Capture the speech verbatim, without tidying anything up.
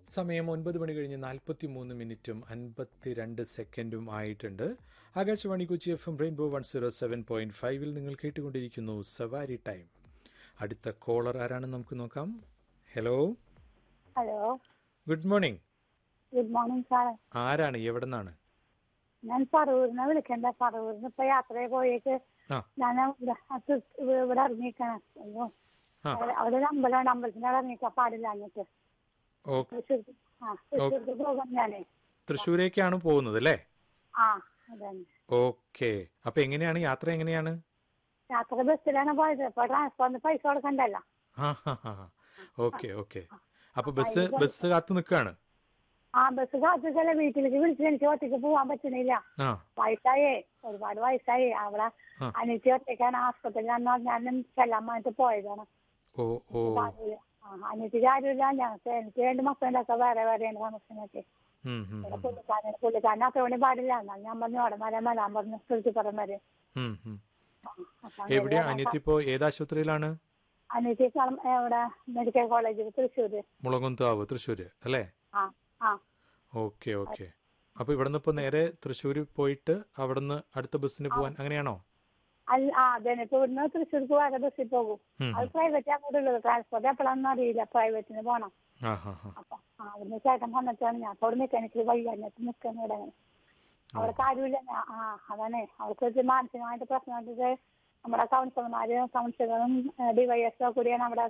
സമയം ഒൻപത് മണി കഴിഞ്ഞ് നാൽപ്പത്തി മൂന്ന് മിനിറ്റും അൻപത്തിരണ്ട് സെക്കൻഡും ആയിട്ടുണ്ട്. Akashvani Kochi F M rainbow one zero seven point ഫൈവിൽ നിങ്ങൾ കേട്ടുകൊണ്ടിരിക്കുന്നു സവാരി ടൈം. അടുത്ത കോളർ ആരാണെന്ന് നമുക്ക് നോക്കാം. Hello hello, good morning. Good morning sir. ആരാണ്, എവിടെ നിന്നാണ്? ഞാൻ പറവൂരിനെ വിളിക്കണ്ട. പറവൂരിന് ഇപ്പൊ യാത്രയെ പോയേക്ക് ആ ഞാൻ ഇവിടെ അത് ഇവിടെ ഇറങ്ങിക്കാണ്. അയ്യോ, ആ അവിടെ അവിടെ ഒരു അമ്പലമാണ്, അമ്പലത്തിന് അവിടെ ഇറങ്ങിക്കാൻ പാടില്ല. എന്നിട്ട് ഓ തൃശ്ശൂർ ആ തൃശ്ശൂർക്ക് പോകാം ഞാനേ. തൃശ്ശൂരേക്കാണ് പോകുന്നത് അല്ലേ? ആ അതന്നെ. ഓക്കെ, അപ്പൊ എങ്ങനെയാണ് യാത്ര? എങ്ങനെയാണ് യാത്ര? ബസ്സിലാണ് പോയത്. ഇപ്പൊ ട്രാൻസ്പോർട്ടിന് പൈസ കൊടുക്കണ്ടല്ലോ. ആ ഹാ ഹാ ഓക്കെ ഓക്കെ. അപ്പൊ ബസ് ബസ് കാത്തു നിൽക്കാണ്. ആ ബസ് കാത്തിക്കല്ല, വീട്ടിലേക്ക് വിളിച്ച് എനിക്ക് ഒറ്റയ്ക്ക് പോവാൻ പറ്റണില്ല. ആ വയസ്സായേ, ഒരുപാട് വയസ്സായി. അവിടെ ആ. അനിയത്തി ഒറ്റയ്ക്കാണ്. ആസ്പത്രിയിൽ ഞാനും ചെല്ലാൻ വേണ്ടിട്ട് പോയതാണ്. ഓ ഓ അനിയത്തിക്ക് ആരുമില്ല. ഞങ്ങൾക്ക് എനിക്ക് രണ്ട് മക്കളുണ്ടൊക്കെ വേറെ വേറെയാണ് താമസിക്കുന്നൊക്കെ. ഉം, ഉം, ഉം, പുള്ളിക്കാരൻ പുള്ളിക്കാരൻ അത്ര വേണ്ടി പാടില്ല. എന്നാൽ ഞാൻ പറഞ്ഞു അവിടെ വരെ വരാൻ പറഞ്ഞു, സ്ഥലത്തിപ്പുറം വരെ. ഉം, ഉം. എവിടെയാ അനിയത്തി? ഇപ്പോ ഏതാശുപത്രിയിലാണ്? അനിയത്തി ഇവിടെ മെഡിക്കൽ കോളേജിൽ തൃശ്ശൂര്. മുളകുന്താവ് തൃശ്ശൂര് അല്ലേ? ആ ആ ഓക്കെ ഓക്കെ. അപ്പൊ ഇവിടുന്ന് ഇപ്പൊ നേരെ തൃശ്ശൂര് പോയിട്ട് അവിടുന്ന് അടുത്ത ബസ്സിന് പോവാൻ അങ്ങനെയാണോ? അല്ല, ആ അതെ. ഇപ്പൊ ഇവിടുന്ന് തൃശ്ശൂർക്ക് വേറെ ബസ്സിൽ പോകും. ഉം, അത് പ്രൈവറ്റ് അങ്ങോട്ട് ഉള്ളത്. ട്രാൻസ്പോർട്ട് എപ്പോഴാണെന്ന് അറിയില്ല. പ്രൈവറ്റിന് പോകണം. ആ ഹാ ഹാ അപ്പൊ ആ അവിടുന്ന് ചേട്ടൻ വന്നിട്ടാണ്. ഞാൻ അവിടെ നിൽക്കാൻ, എനിക്ക് വയ്യാഞ്ഞിട്ട് നിൽക്കുന്ന ഇവിടെ. അവിടെ കാര്യമില്ല. ആ അതാണ് അവർക്ക് മാനസികമായിട്ട് പ്രശ്നമായിട്ട് നമ്മുടെ കൗൺസിലർമാരും കൗൺസിലറും ഡിവൈഎസ്ഒ കൂടിയാണ് അവിടെ